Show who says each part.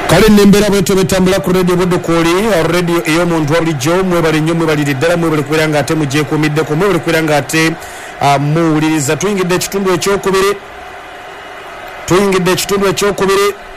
Speaker 1: kale nembera bweto betambula ku radio Bodokoli radio eyo muntu wabulijjo mwebali nnyo mwebali ddala mwebali kubeera nga ate mugyekuumiddeko mwebali kubeera nga ate muwuliriza tuyingidde ekitundu ekyokubiri